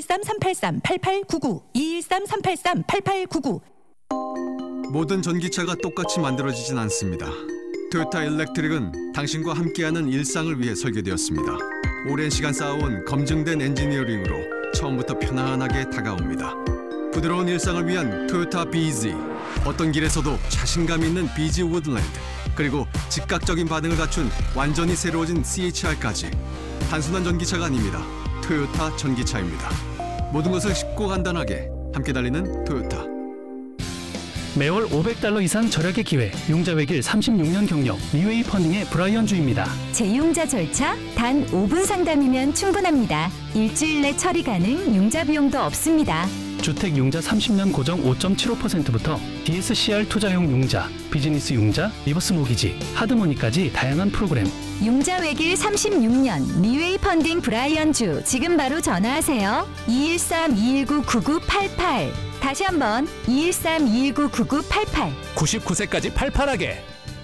213-383-8899 213-383-8899 모든 전기차가 똑같이 만들어지진 않습니다. 토요타 일렉트릭은 당신과 함께하는 일상을 위해 설계되었습니다. 오랜 시간 쌓아온 검증된 엔지니어링으로 처음부터 편안하게 다가옵니다. 부드러운 일상을 위한 토요타 BZ, 어떤 길에서도 자신감 있는 BZ 우드랜드, 그리고 즉각적인 반응을 갖춘 완전히 새로워진 CHR까지 단순한 전기차가 아닙니다. 토요타 전기차입니다. 모든 것을 쉽고 간단하게 함께 달리는 토요타. 매월 $500 이상 절약의 기회, 융자 외길 36년 경력, 리웨이 펀딩의 브라이언 주입니다. 재융자 절차 단 5분 상담이면 충분합니다. 일주일 내 처리 가능, 융자 비용도 없습니다. 주택 융자 30년 고정 5.75%부터 DSCR 투자용 융자, 비즈니스 융자, 리버스 모기지, 하드머니까지 다양한 프로그램. 융자 외길 36년 리웨이 펀딩 브라이언 주, 지금 바로 전화하세요. 213-219-9988. 다시 한번 213-219-9988. 99세까지 팔팔하게.